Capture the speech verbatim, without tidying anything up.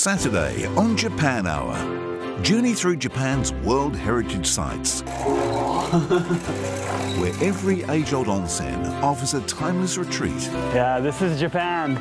Saturday on Japan Hour. Journey through Japan's World Heritage Sites, where every age-old onsen offers a timeless retreat. Yeah, this is Japan.